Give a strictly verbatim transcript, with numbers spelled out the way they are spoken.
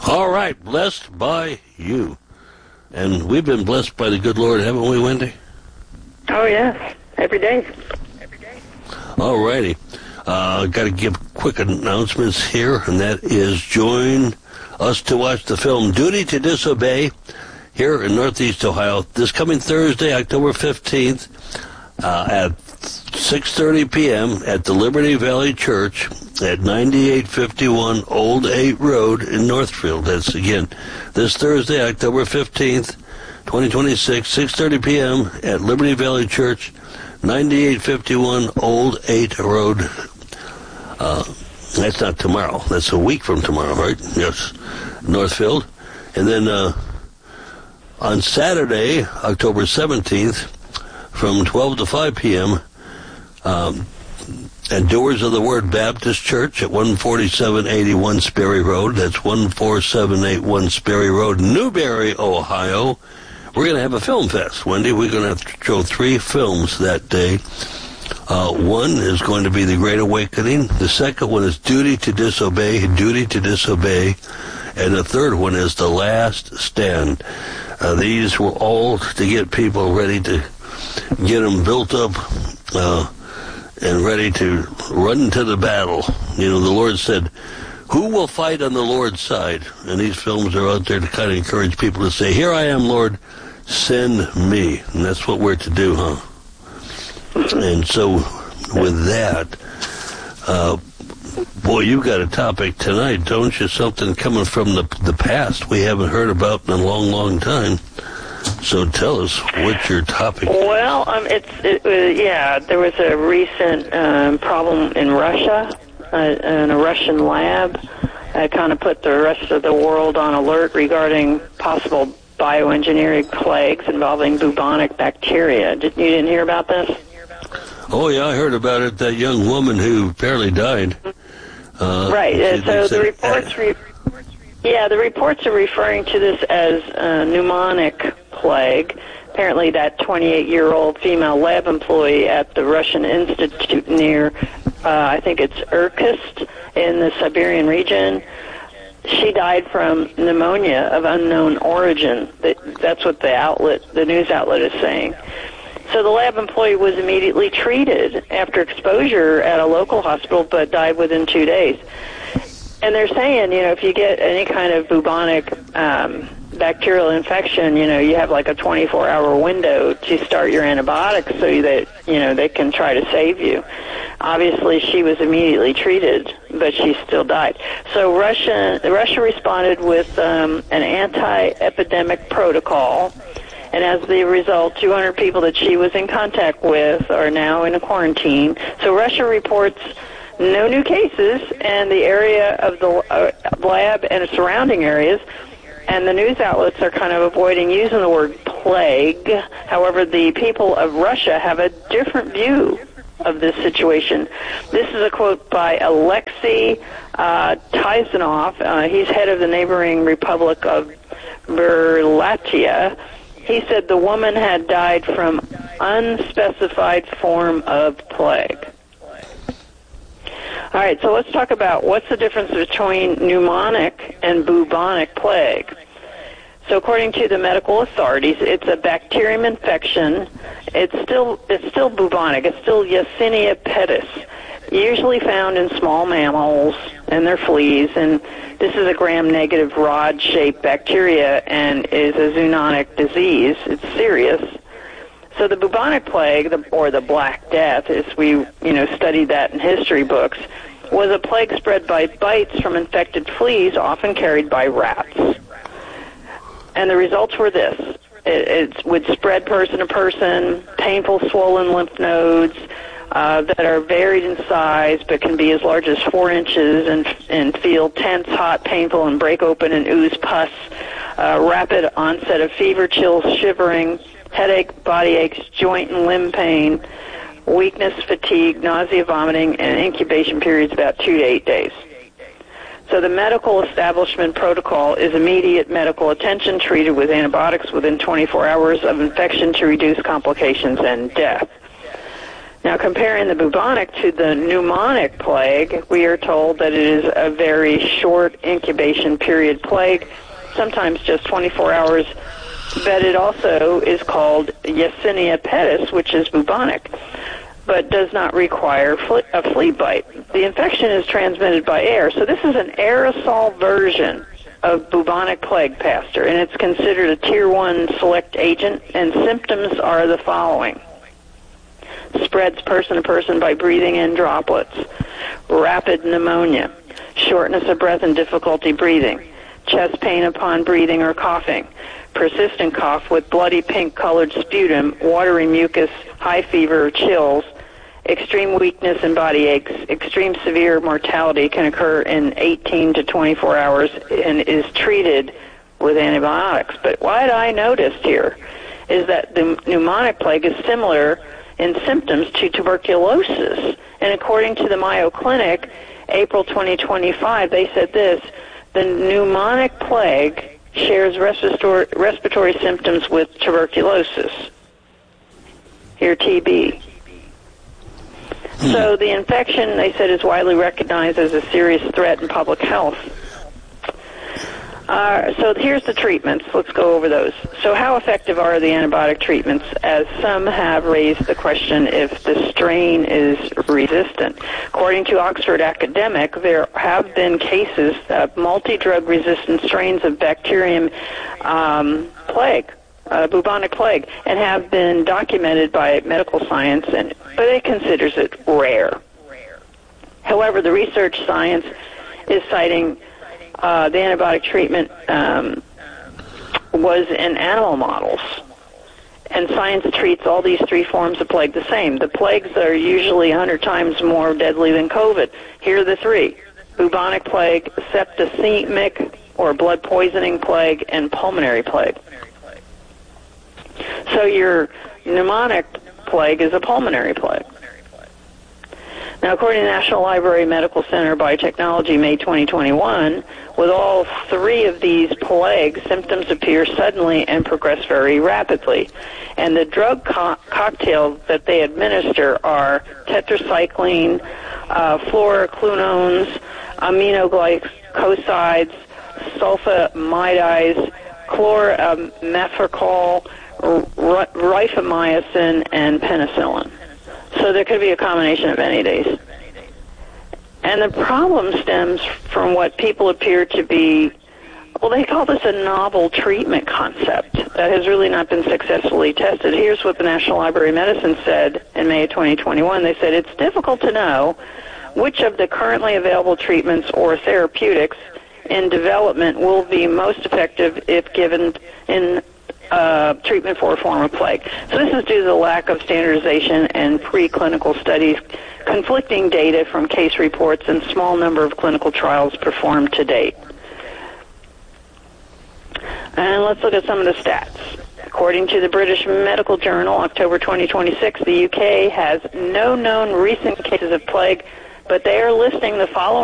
All right, blessed by you. And we've been blessed by the good Lord, haven't we, Wendy? Oh, yes. Every day. Every day. All righty. Uh, got to give quick announcements here, and that is join us to watch the film Duty to Disobey here in Northeast Ohio this coming Thursday, October fifteenth, uh, at six thirty p.m. at the Liberty Valley Church at ninety-eight fifty-one Old eight Road in Northfield. That's, again, this Thursday, October fifteenth, twenty twenty-six, six thirty p.m. at Liberty Valley Church, ninety-eight fifty-one Old eight Road. Uh, that's not tomorrow. That's a week from tomorrow, right? Yes, Northfield. And then uh, on Saturday, October seventeenth, from twelve to five p.m., um, at Doers of the Word Baptist Church at one forty-seven eighty-one Sperry Road. That's one four seven eight one Sperry Road, Newberry, Ohio. We're going to have a film fest, Wendy. We're going to have to show three films that day. Uh, one is going to be The Great Awakening. The second one is Duty to Disobey, Duty to Disobey. And the third one is The Last Stand. Uh, these were all to get people ready to get them built up uh, and ready to run to the battle. You know, the Lord said, who will fight on the Lord's side? And these films are out there to kind of encourage people to say, here I am, Lord, send me. And that's what we're to do, huh? And so with that, uh, boy, you've got a topic tonight, don't you? Something coming from the the past we haven't heard about in a long, long time. So tell us, what's your topic? Well, um, it's it, uh, yeah, there was a recent um, problem in Russia, uh, in a Russian lab. Uh, kind of put the rest of the world on alert regarding possible bioengineering plagues involving bubonic bacteria. Did, you didn't hear about this? Oh, yeah, I heard about it, that young woman who apparently died. Uh, right, uh, so the reports... Re- yeah, the reports are referring to this as a pneumonic plague. Apparently that twenty-eight-year-old female lab employee at the Russian Institute near, uh, I think it's Irkutsk in the Siberian region, she died from pneumonia of unknown origin. That's what the outlet, the news outlet is saying. So the lab employee was immediately treated after exposure at a local hospital, but died within two days. And they're saying, you know, if you get any kind of bubonic um, bacterial infection, you know, you have like a twenty-four hour window to start your antibiotics so that, you know, they can try to save you. Obviously, she was immediately treated, but she still died. So Russia, Russia responded with um, an anti-epidemic protocol. And as the result, two hundred people that she was in contact with are now in a quarantine. So Russia reports no new cases, and the area of the uh, lab and its surrounding areas, and the news outlets are kind of avoiding using the word plague. However, the people of Russia have a different view of this situation. This is a quote by Alexei uh, Tizanov. Uh, he's head of the neighboring Republic of Burlatia. He said the woman had died from unspecified form of plague. All right, so let's talk about what's the difference between pneumonic and bubonic plague. So according to the medical authorities, it's a bacterium infection. It's still it's still bubonic. It's still Yersinia pestis, usually found in small mammals and their fleas, and this is a gram-negative rod-shaped bacteria and is a zoonotic disease. It's serious. So the bubonic plague, the, or the Black Death, as we you know studied that in history books, was a plague spread by bites from infected fleas, often carried by rats. And the results were this. It, it would spread person to person, painful swollen lymph nodes, Uh, that are varied in size but can be as large as four inches and, and feel tense, hot, painful, and break open and ooze pus, uh, rapid onset of fever, chills, shivering, headache, body aches, joint and limb pain, weakness, fatigue, nausea, vomiting, and incubation periods about two to eight days. So the medical establishment protocol is immediate medical attention treated with antibiotics within twenty-four hours of infection to reduce complications and death. Now, comparing the bubonic to the pneumonic plague, we are told that it is a very short incubation period plague, sometimes just twenty-four hours, but it also is called Yersinia pestis, which is bubonic, but does not require a flea bite. The infection is transmitted by air, so this is an aerosol version of bubonic plague, Pastor, and it's considered a tier one select agent, and symptoms are the following. Spreads person to person by breathing in droplets, rapid pneumonia, shortness of breath and difficulty breathing, chest pain upon breathing or coughing, persistent cough with bloody pink-colored sputum, watery mucus, high fever or chills, extreme weakness and body aches. Extreme severe mortality can occur in eighteen to twenty-four hours and is treated with antibiotics. But what I noticed here is that the pneumonic plague is similar in symptoms to tuberculosis. And according to the Mayo Clinic, April twenty twenty-five, they said this: the pneumonic plague shares respiratory, respiratory symptoms with tuberculosis, here T B. So the infection, they said, is widely recognized as a serious threat in public health. Uh, so here's the treatments. Let's go over those. So how effective are the antibiotic treatments, as some have raised the question if the strain is resistant? According to Oxford Academic, there have been cases of multi-drug resistant strains of bacterium um, plague, uh, bubonic plague, and have been documented by medical science, and but it considers it rare. However, the research science is citing uh, the antibiotic treatment um, was in animal models, and science treats all these three forms of plague the same. The plagues are usually one hundred times more deadly than COVID. Here are the three: bubonic plague, septicemic or blood poisoning plague, and pulmonary plague. So your pneumonic plague is a pulmonary plague. Now, according to the National Library Medical Center Biotechnology, May twenty twenty-one, with all three of these plagues, symptoms appear suddenly and progress very rapidly. And the drug co- cocktails that they administer are tetracycline, uh, fluoroquinones, aminoglycosides, sulfamides, chloramphenicol, rifamycin, and penicillin. So there could be a combination of any of these. And the problem stems from what people appear to be, well, they call this a novel treatment concept that has really not been successfully tested. Here's what the National Library of Medicine said in May of twenty twenty-one. They said, it's difficult to know which of the currently available treatments or therapeutics in development will be most effective if given in Uh, treatment for a form of plague. So this is due to the lack of standardization and preclinical studies, conflicting data from case reports, and small number of clinical trials performed to date. And let's look at some of the stats. According to the British Medical Journal, October twenty twenty-six, the U K has no known recent cases of plague, but they are listing the following